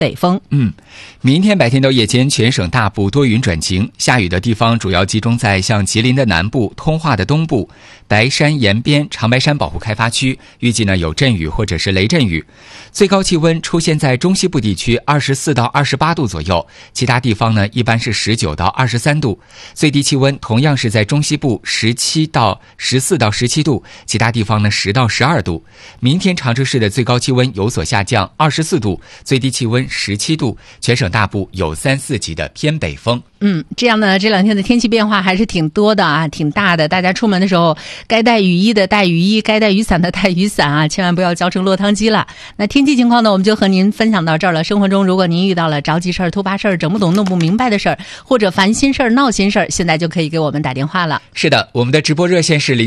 北风。 明天白天到夜间全省大部多云转晴，下雨的地方主要集中在像吉林的南部、通化的东部、白山延边、长白山保护开发区，预计呢有阵雨或者是雷阵雨。最高气温出现在中西部地区24到28度左右，其他地方呢一般是19到23度。最低气温同样是在中西部14到17度，其他地方呢10到12度。明天长春市的最高气温有所下降24度，最低气温17度，全省大部有3、4级的偏北风。 这样呢，这两天的天气变化还是挺多的啊，挺大的。大家出门的时候，该带雨衣的带雨衣，该带雨伞的带雨伞啊，千万不要浇成落汤鸡了。那天气情况呢，我们就和您分享到这儿了。生活中，如果您遇到了着急事儿、突发事儿、整不懂、弄不明白的事儿，或者烦心事儿、闹心事儿，现在就可以给我们打电话了。 是的，我们的直播热线是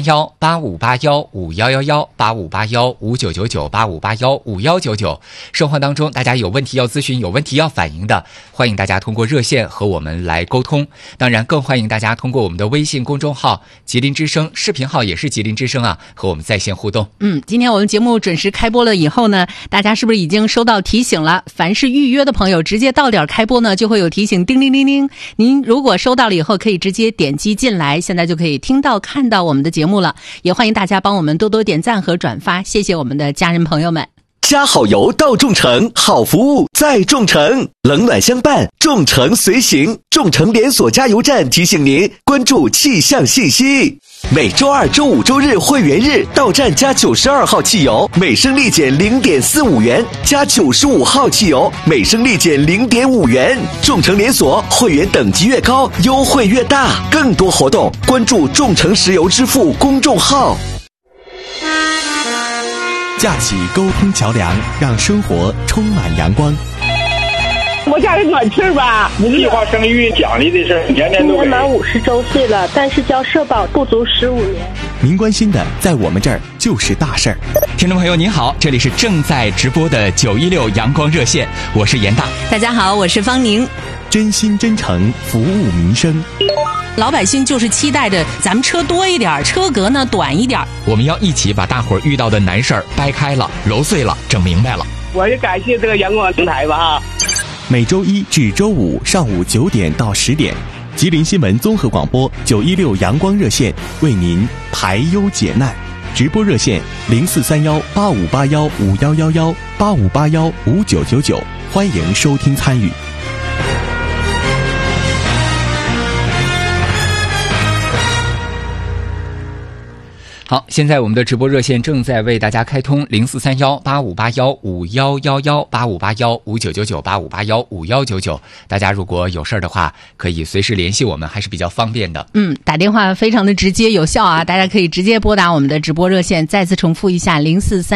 0431-8581-5111，8581-5999，8581-5199。生活当中大家有问题要咨询、有问题要反映的，欢迎大家通过热线和我们来沟通。当然更欢迎大家通过我们的微信公众号吉林之声，视频号也是吉林之声啊，和我们在线互动。 今天我们节目准时开播了以后呢，大家是不是已经收到提醒了？凡是预约的朋友，直接到点开播呢，就会有提醒，叮铃铃铃。您如果收到了以后，可以直接点击进来，现在就可以听到看到我们的节目了。也欢迎大家帮我们多多点赞和转发，谢谢我们的家人朋友们。 加好油到众诚，好服务在众诚，冷暖相伴，众诚随行。众诚连锁加油站提醒您关注气象信息。每周二、周五、周日会员日到站加92号汽油，每升立减0.45元；加95号汽油，每升立减0.5元。众诚连锁会员等级越高，优惠越大。更多活动关注众诚石油支付公众号。 架起沟通桥梁，让生活充满阳光。 我家是暖气吧？ 计划生育奖励的事年年都给。 今年满50周岁了，但是交社保不足15年。 您关心的，在我们这儿就是大事儿。 听众朋友您好，这里是正在直播的916阳光热线，我是严大。 大家好，我是方宁。 真心真诚服务民生。 老百姓就是期待着咱们车多一点，车格呢短一点。 我们要一起把大伙儿遇到的难事儿掰开了、揉碎了、整明白了。 我也感谢这个阳光平台吧哈。 每周一至周五上午9点到10点，吉林新闻综合广播916阳光热线为您排忧解难。直播热线0431-8581-5111，8581-5999，欢迎收听参与。 好，现在我们的直播热线正在为大家开通，0431-8581-5111，8581-5999，8581-5199。大家如果有事儿的话，可以随时联系我们，还是比较方便的。 打电话非常的直接有效啊，大家可以直接拨打我们的直播热线。再次重复一下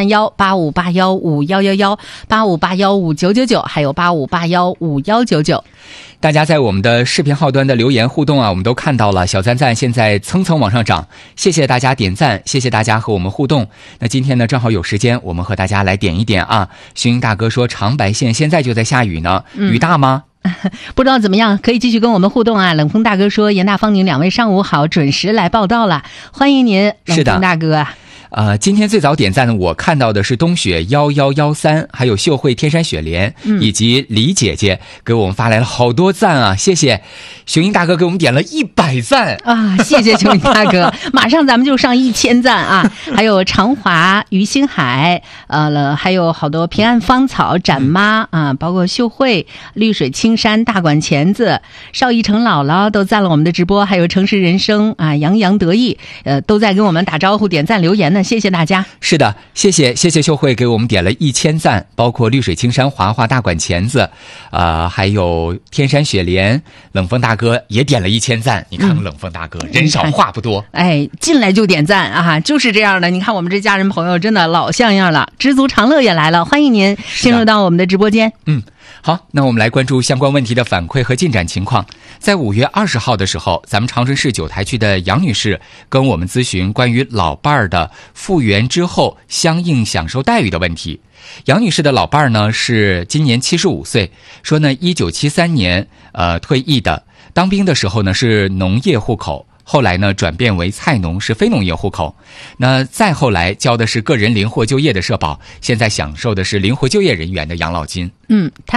，0431-8581-5111，8581-5999，还有8581-5199。 大家在我们的视频号端的留言互动啊，我们都看到了，小赞赞现在蹭蹭往上涨，谢谢大家点赞，谢谢大家和我们互动。那今天呢，正好有时间，我们和大家来点一点啊。徐英大哥说，长白县现在就在下雨呢，雨大吗？ 不知道怎么样，可以继续跟我们互动啊。冷风大哥说，严大方宁两位上午好，准时来报道了，欢迎您，冷风大哥。 今天最早点赞的我看到的是冬雪1113，还有秀慧天山雪莲，以及李姐姐给我们发来了好多赞啊，谢谢。雄鹰大哥给我们点了100赞啊，谢谢雄鹰大哥，马上咱们就上1000赞啊。还有长华、于星海，还有好多平安芳草、展妈啊，包括秀慧、绿水青山、大管钳子、邵一成姥姥都赞了我们的直播，还有城市人生啊，洋洋得意，都在跟我们打招呼、点赞、留言呢。谢谢大家。 是的，谢谢秀慧给我们点了1000赞，包括绿水青山、华华、大管钳子，还有天山雪莲，冷风大哥也点了1000赞。你看看冷风大哥，人少话不多， 进来就点赞啊，就是这样的。你看我们这家人朋友真的老像样了。知足常乐也来了，欢迎您进入到我们的直播间。 好，那我们来关注相关问题的反馈和进展情况。在5月20号的时候，咱们长春市九台区的杨女士跟我们咨询关于老伴儿的复员之后相应享受待遇的问题。杨女士的老伴儿呢是今年75岁，说呢1973年退役的，当兵的时候呢是农业户口，后来呢转变为菜农，是非农业户口。那再后来交的是个人灵活就业的社保，现在享受的是灵活就业人员的养老金。 他